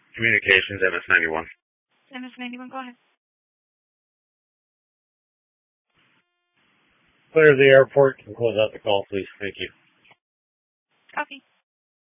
Communications, MS91. MS91, go ahead. Clear the airport and close out the call, please. Thank you. Copy.